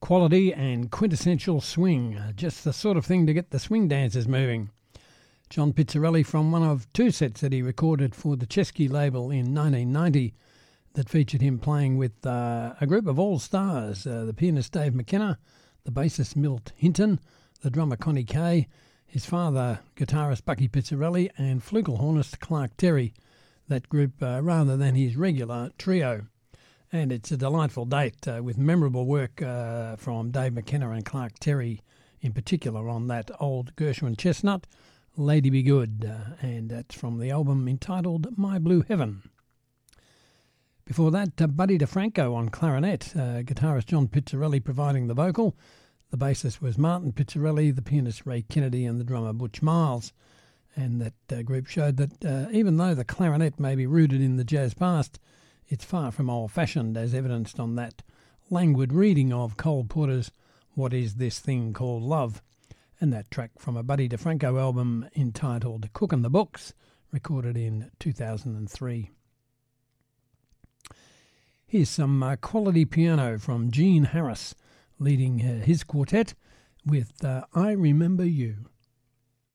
Quality and quintessential swing, just the sort of thing to get the swing dancers moving. John Pizzarelli from one of two sets that he recorded for the Chesky label in 1990 that featured him playing with a group of all-stars, the pianist Dave McKenna, the bassist Milt Hinton, the drummer Connie Kay, his father guitarist Bucky Pizzarelli, and flugelhornist Clark Terry, that group rather than his regular trio. And it's a delightful date with memorable work from Dave McKenna and Clark Terry in particular on that old Gershwin chestnut, Lady Be Good, and that's from the album entitled My Blue Heaven. Before that, Buddy DeFranco on clarinet, guitarist John Pizzarelli providing the vocal. The bassist was Martin Pizzarelli, the pianist Ray Kennedy, and the drummer Butch Miles. And that group showed that even though the clarinet may be rooted in the jazz past, it's far from old-fashioned, as evidenced on that languid reading of Cole Porter's What Is This Thing Called Love, and that track from a Buddy DeFranco album entitled Cookin' the Books, recorded in 2003. Here's some quality piano from Gene Harris, leading his quartet with I Remember You.